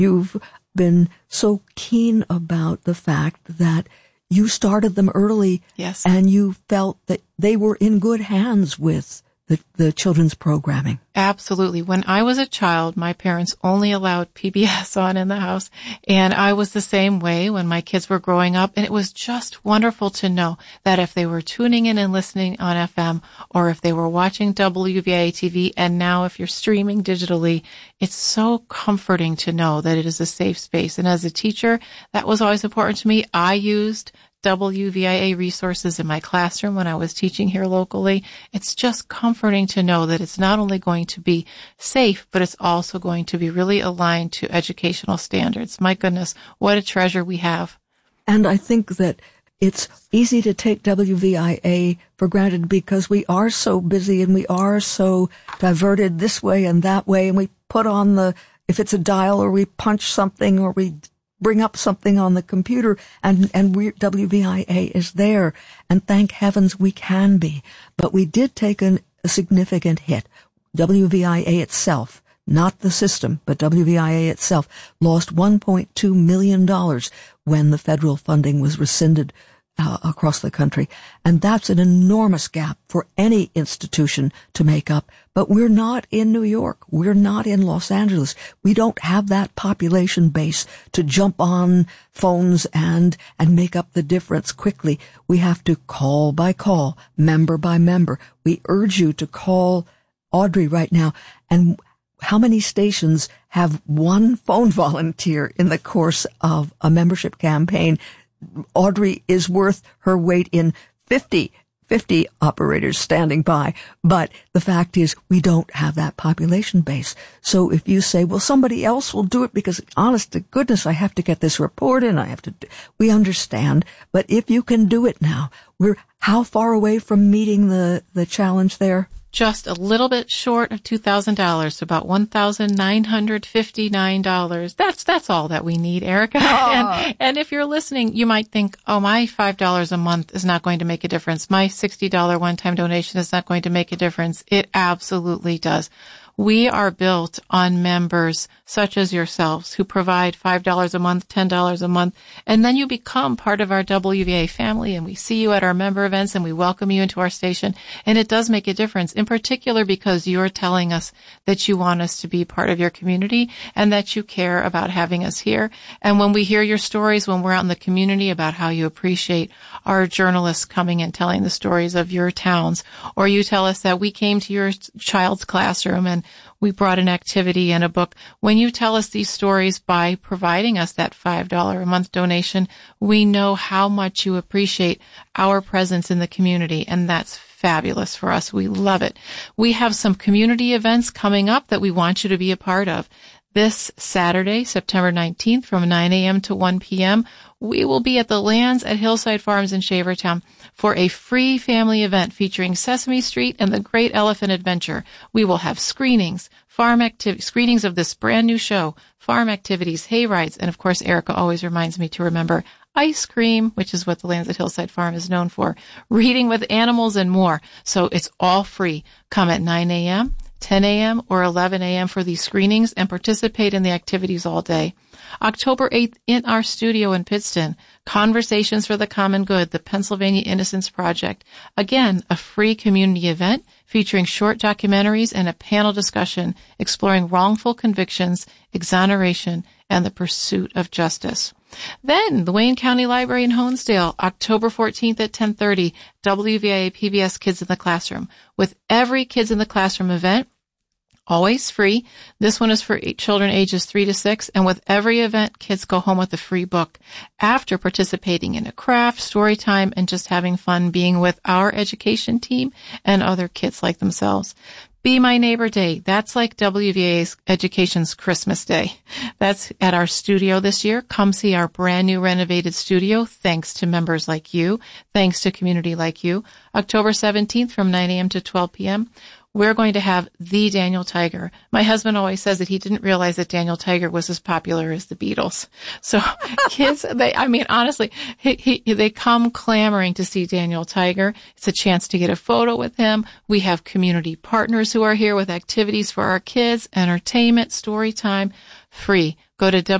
You've been so keen about the fact that you started them early. Yes. And you felt that they were in good hands with the children's programming. Absolutely. When I was a child, my parents only allowed PBS on in the house, and I was the same way when my kids were growing up, and it was just wonderful to know that if they were tuning in and listening on FM, or if they were watching WVIA TV, and now if you're streaming digitally, it's so comforting to know that it is a safe space. And as a teacher, that was always important to me. I used WVIA resources in my classroom when I was teaching here locally. It's just comforting to know that it's not only going to be safe, but it's also going to be really aligned to educational standards. My goodness, what a treasure we have. And I think that it's easy to take WVIA for granted because we are so busy and we are so diverted this way and that way, and we put on if it's a dial or we punch something or we bring up something on the computer and WVIA is there. And thank heavens we can be. But we did take a significant hit. WVIA itself, not the system, but WVIA itself lost $1.2 million when the federal funding was rescinded across the country. And that's an enormous gap for any institution to make up. But we're not in New York. We're not in Los Angeles. We don't have that population base to jump on phones and make up the difference quickly. We have to call by call, member by member. We urge you to call Audrey right now. And how many stations have one phone volunteer in the course of a membership campaign? Audrey is worth her weight in 50 operators standing by. But the fact is, we don't have that population base. So if you say, well, somebody else will do it because, honest to goodness, I have to get this report in, we understand. But if you can do it now, we're how far away from meeting the challenge there? Just a little bit short of $2,000, so about $1,959. That's all that we need, Erica. Oh. And if you're listening, you might think, oh, my $5 a month is not going to make a difference. My $60 one-time donation is not going to make a difference. It absolutely does. We are built on members such as yourselves who provide $5 a month, $10 a month, and then you become part of our WVA family, and we see you at our member events and we welcome you into our station, and it does make a difference, in particular because you're telling us that you want us to be part of your community and that you care about having us here. And when we hear your stories, when we're out in the community about how you appreciate our journalists coming and telling the stories of your towns, or you tell us that we came to your child's classroom and we brought an activity and a book. When you tell us these stories by providing us that $5 a month donation, we know how much you appreciate our presence in the community, and that's fabulous for us. We love it. We have some community events coming up that we want you to be a part of. This Saturday, September 19th, from 9 a.m. to 1 p.m., we will be at the Lands at Hillside Farms in Shavertown for a free family event featuring Sesame Street and the Great Elephant Adventure. We will have screenings, screenings of this brand new show, farm activities, hay rides, and of course, Erica always reminds me to remember ice cream, which is what the Lands at Hillside Farm is known for, reading with animals, and more. So it's all free. Come at 9 a.m., 10 a.m. or 11 a.m. for these screenings and participate in the activities all day. October 8th in our studio in Pittston, Conversations for the Common Good, the Pennsylvania Innocence Project. Again, a free community event featuring short documentaries and a panel discussion exploring wrongful convictions, exoneration, and the pursuit of justice. Then, the Wayne County Library in Honesdale, October 14th at 10:30, WVIA PBS Kids in the Classroom. With every Kids in the Classroom event, always free. This one is for children ages 3 to 6, and with every event, kids go home with a free book after participating in a craft, story time, and just having fun being with our education team and other kids like themselves. Be My Neighbor Day. That's like WVA's Education's Christmas Day. That's at our studio this year. Come see our brand new renovated studio, thanks to members like you, thanks to community like you. October 17th from 9 a.m. to 12 p.m. We're going to have the Daniel Tiger. My husband always says that he didn't realize that Daniel Tiger was as popular as the Beatles. So kids, honestly, they come clamoring to see Daniel Tiger. It's a chance to get a photo with him. We have community partners who are here with activities for our kids, entertainment, story time, free. Go to